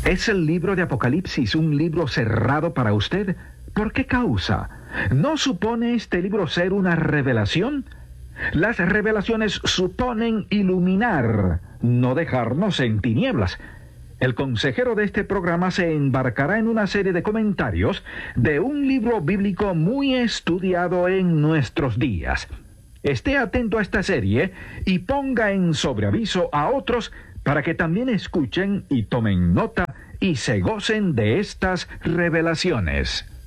¿Es el libro de Apocalipsis un libro cerrado para usted? ¿Por qué causa? ¿No supone este libro ser una revelación? Las revelaciones suponen iluminar, no dejarnos en tinieblas. El consejero de este programa se embarcará en una serie de comentarios de un libro bíblico muy estudiado en nuestros días. Esté atento a esta serie y ponga en sobreaviso a otros para que también escuchen y tomen nota y se gocen de estas revelaciones.